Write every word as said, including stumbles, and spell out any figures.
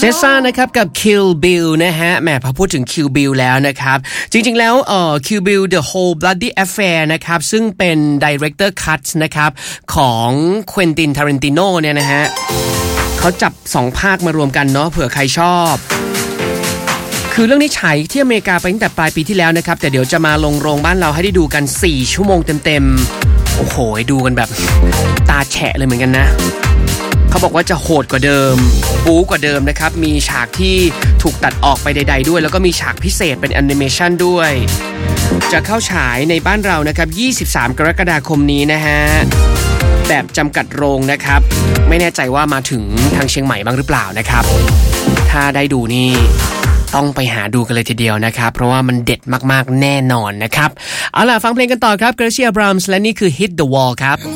ซ่านะครับกับ Kill Bill นะฮะแหมพอพูดถึง Kill Bill แล้วนะครับจริงๆแล้วเอ่อ Kill Bill The Whole Bloody Affair นะครับซึ่งเป็น Director Cut นะครับของ Quentin Tarantino เนี่ยนะฮะเขาจับสองภาคมารวมกันเนาะเผื่อใครชอบคือเรื่องนี้ฉายที่อเมริกาไปตั้งแต่ปลายปีที่แล้วนะครับแต่เดี๋ยวจะมาลงโรงบ้านเราให้ได้ดูกันสี่ชั่วโมงเต็มๆโอ้โหดูกันแบบตาแฉะเลยเหมือนกันนะเขาบอกว่าจะโหดกว่าเดิมบู๊กว่าเดิมนะครับมีฉากที่ถูกตัดออกไปใดๆด้วยแล้วก็มีฉากพิเศษเป็นแอนิเมชันด้วยจะเข้าฉายในบ้านเรานะครับยี่สิบสามกรกฎาคมนี้นะฮะแบบจำกัดโรงนะครับไม่แน่ใจว่ามาถึงทางเชียงใหม่บ้างหรือเปล่านะครับถ้าได้ดูนี่ต้องไปหาดูกันเลยทีเดียวนะครับเพราะว่ามันเด็ดมากๆแน่นอนนะครับเอาล่ะฟังเพลงกันต่อครับ Gracie Abrams และนี่คือ Hit the Wall ครับ